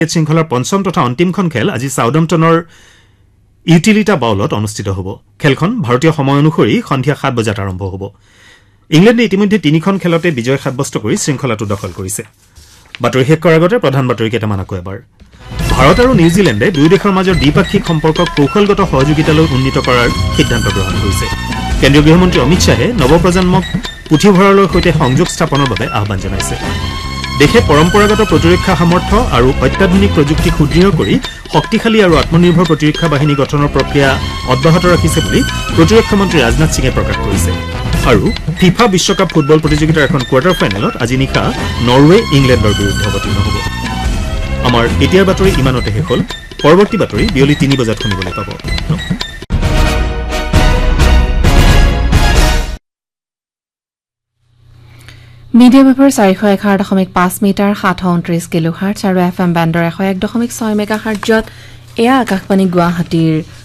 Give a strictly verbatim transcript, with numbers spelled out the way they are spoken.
শৃংখলাৰ পঞ্চম তথা অন্তিমখন খেল আজি সাউদাম্পটনৰ ইউটিলিটা বাউলত অনুষ্ঠিত হ'ব। খেলখন ভাৰতীয় সময় অনুসৰি সন্ধিয়া সাত বজাত আৰম্ভ হ'ব। ইংলেণ্ডে ইতিমধ্যে তিনিখন খেলতে বিজয় সাব্যস্ত কৰি শৃংখলাটো দখল কৰিছে। বাতৰি শেষ কৰাৰ আগতে প্ৰধান বাতৰি কেইটামান আকৌ এবাৰ। ভাৰত আৰু নিউজিলেণ্ডে দুয়ো দেশৰ মাজৰ দ্বিপাক্ষিক সম্পৰ্কক কৌশলগত সহযোগিতালৈ উন্নীত কৰাৰ সিদ্ধান্ত গ্ৰহণ কৰিছে। কেন্দ্ৰীয় গৃহমন্ত্ৰী অমিত শ্বাহে নৱপ্ৰজন্মক পুথিভঁৰালৰ সৈতে সংযোগ স্থাপনৰ বাবে আহ্বান জনাইছে। দেশে পৰম্পৰাগত প্ৰতিৰক্ষা সামৰ্থ্য আৰু অত্যাধুনিক প্ৰযুক্তি সুদৃঢ় কৰি শক্তিশালী আৰু আত্মনিৰ্ভৰ প্ৰতিৰক্ষা বাহিনী গঠনৰ প্ৰক্ৰিয়া অব্যাহত ৰাখিছে বুলি প্ৰতিৰক্ষা মন্ত্ৰী ৰাজনাথ সিঙে প্ৰকাশ কৰিছে। আৰু ফিফা বিশ্বকাপ ফুটবল প্ৰতিযোগিতাৰ এখন কোৱাৰ্টাৰ ফাইনেলত আজি নিশা নৰৱে ইংলেণ্ডৰ বিৰুদ্ধে অৱতীৰ্ণ হ'ব। আমাৰ এতিয়াৰ বাতৰি ইমানতে শেষ হ'ল। পৰৱৰ্তী বাতৰি বিয়লি তিনি বজাত শুনিবলৈ পাব। মিডিয়াম ৱেভৰ চাৰিশ এঘাৰ দশমিক পাঁচ মিটাৰ সাতশ ঊনত্ৰিশ কিলো হাৰ্টছ আৰু এফ এম বেণ্ডৰ এশ এক দশমিক ছয় মেগা হাৰ্টজত এয়া আকাশবাণী গুৱাহাটীৰ